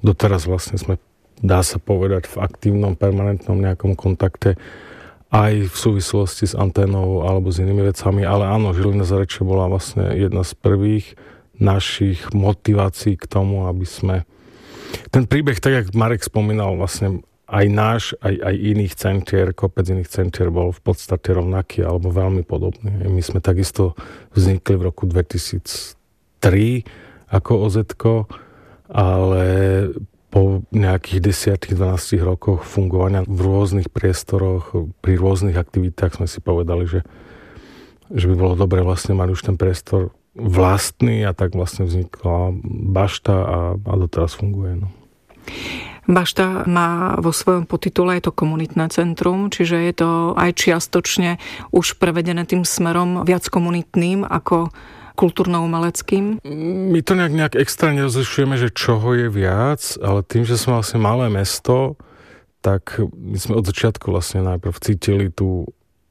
doteraz vlastne sme, dá sa povedať, v aktívnom, permanentnom nejakom kontakte aj v súvislosti s anténou alebo s inými vecami, ale áno, Žilina Zarečie bola vlastne jedna z prvých našich motivácií k tomu, aby sme... Ten príbeh, tak jak Marek spomínal, vlastne aj náš, aj iných centier, kopec iných centier bol v podstate rovnaký alebo veľmi podobný. My sme takisto vznikli v roku 2003 ako OZ-ko, ale po nejakých 10-12 rokoch fungovania v rôznych priestoroch, pri rôznych aktivitách sme si povedali, že by bolo dobre vlastne mať už ten priestor vlastný a tak vlastne vznikla Bašta a doteraz funguje. No. Bašta má vo svojom podtitule je to komunitné centrum, čiže je to aj čiastočne už prevedené tým smerom viac komunitným ako kultúrno-umeleckým. My to nejak extra nerozlišujeme, že čoho je viac, ale tým, že sme vlastne malé mesto, tak my sme od začiatku vlastne najprv cítili tú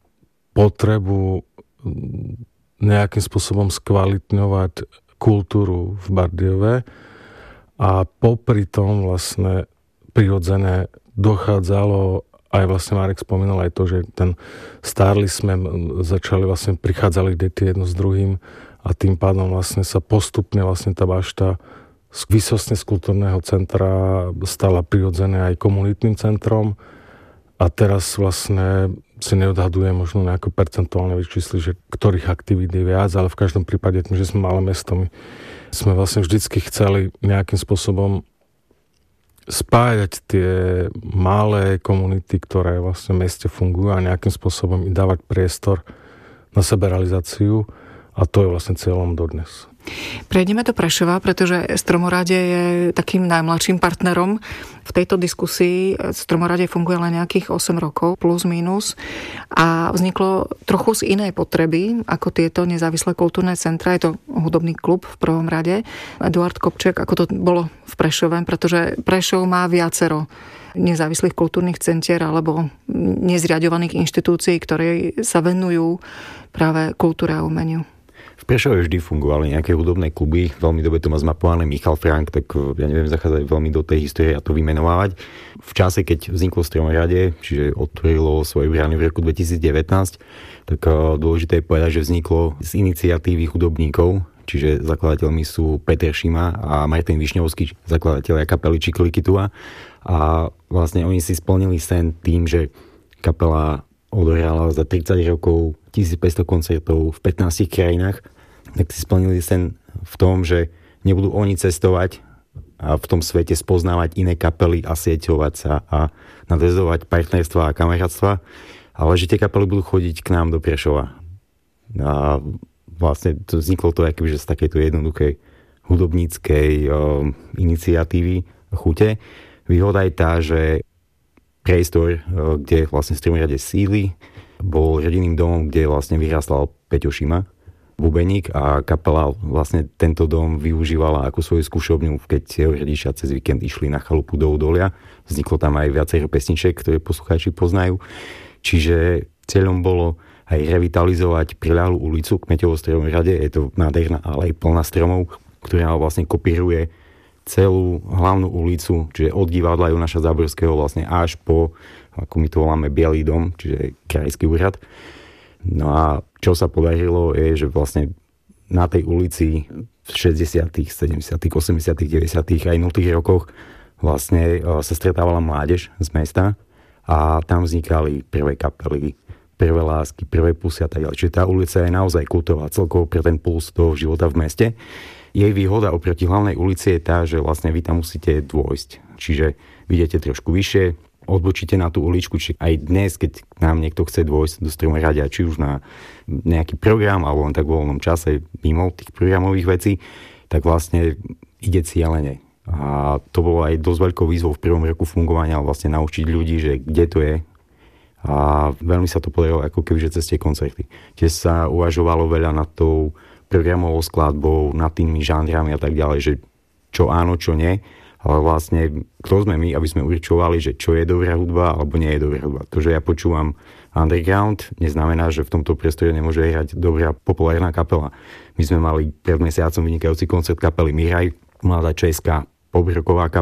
potrebu nejakým spôsobom skvalitňovať kultúru v Bardejove a popri tom vlastne prirodzené dochádzalo, aj vlastne Marek spomínal aj to, že stárli sme, začali prichádzali deti jedno s druhým a tým pádom vlastne sa postupne vlastne tá Bašta výsostne z kultúrneho centra stala prirodzené aj komunitným centrom a teraz vlastne si neodhaduje možno nejako percentuálne vyčísli, že ktorých aktivít je viac, ale v každom prípade tým, že sme malé mesto, my sme vlastne vždycky chceli nejakým spôsobom spájať tie malé komunity, ktoré vlastne v meste fungujú a nejakým spôsobom im dávať priestor na seberealizáciu a to je vlastne cieľom dodnes. Prejdeme do Prešova, pretože Stromorade je takým najmladším partnerom v tejto diskusii. Stromorade funguje len nejakých 8 rokov, plus minus, a vzniklo trochu z inej potreby, ako tieto nezávislé kultúrne centra. Je to hudobný klub v prvom rade. Eduard Kopček, ako to bolo v Prešove, pretože Prešov má viacero nezávislých kultúrnych centier alebo nezriaďovaných inštitúcií, ktoré sa venujú práve kultúre a umeniu. V Prešove vždy fungovali nejaké hudobné kluby, veľmi dobre to má zmapované Michal Frank, tak ja neviem zachádzať veľmi do tej histórie a to vymenovávať. V čase, keď vzniklo Stromorade, čiže otvorilo svoje brány v roku 2019, tak dôležité je povedať, že vzniklo z iniciatívy hudobníkov, čiže zakladateľmi sú Peter Šima a Martin Višňovský, zakladatelia kapely Čiklikitua. A vlastne oni si splnili sen tým, že kapela odohrala za 30 rokov 1500 koncertov v 15 krajinách, tak si splnili sen v tom, že nebudú oni cestovať a v tom svete spoznávať iné kapely a sieťovať sa a nadväzovať partnerstva a kamarátstva, ale že tie kapely budú chodiť k nám do Prešova. A vlastne to vzniklo to akoby, že z takejto jednoduchej hudobníckej iniciatívy chute. Výhoda je tá, že priestor, kde vlastne Stromorade sídli, bol rodinným domom, kde vlastne vyrastal Peťo Šima, bubeník, a kapela vlastne tento dom využívala ako svoju skúšobňu, keď jeho rodičia cez víkend išli na chalupu do Údolia. Vzniklo tam aj viacero pesniček, ktoré poslucháči poznajú. Čiže cieľom bolo aj revitalizovať priľahlú ulicu Kmeťovo Stromorade. Je to nádherná alej plná stromov, ktorá vlastne kopíruje celú hlavnú ulicu, čiže od divadla Jonáša Záborského vlastne až po, ako my to voláme, Bielý dom, čiže krajský úrad. No a čo sa podarilo je, že vlastne na tej ulici v 60., 70., 80., 90. aj 0. rokoch vlastne sa stretávala mládež z mesta a tam vznikali prvé kapely, prvé lásky, prvé pusy a tak ďalej. Čiže tá ulica je naozaj kultová celkovo pre ten puls toho života v meste. Jej výhoda oproti hlavnej ulici je tá, že vlastne vy tam musíte dôjsť. Čiže vidíte trošku vyššie, odbočíte na tú uličku, či aj dnes, keď nám niekto chce dôjsť do Stromorade, či už na nejaký program, alebo len tak vo voľnom čase mimo tých programových vecí, tak vlastne ide cieľene. A to bolo aj dosť veľkou výzvou v prvom roku fungovania, vlastne naučiť ľudí, že kde to je. A veľmi sa to podarilo ako keby, že cez tie koncerty. Tiež sa uvažovalo veľa nad tou programovou skladbou, nad tými žánrami a tak ďalej, že čo áno, čo nie. Ale vlastne, kto sme my, aby sme určovali, že čo je dobrá hudba alebo nie je dobrá hudba. To, že ja počúvam underground, neznamená, že v tomto priestore nemôže hrať dobrá populárna kapela. My sme mali pred mesiacom vynikajúci koncert kapely Miraj, mladá česká pop-rocková kapela,